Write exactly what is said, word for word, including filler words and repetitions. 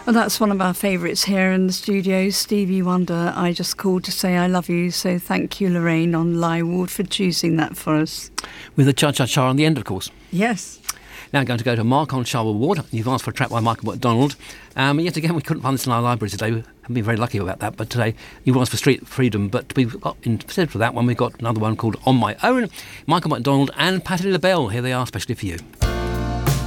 Well, that's one of our favourites here in the studio, Stevie Wonder. I just called to say I love you, so thank you, Lorraine, on Lie Ward for choosing that for us. With a cha-cha-cha on the end, of course. Yes. Now going to go to Mark on Charwell Ward. You've asked for a track by Michael McDonald. Um, yet again, we couldn't find this in our library today. We haven't been very lucky about that. But today, you've asked for Street Freedom. But we've got, instead for that one, we've got another one called On My Own. Michael McDonald and Patti LaBelle. Here they are, especially for you.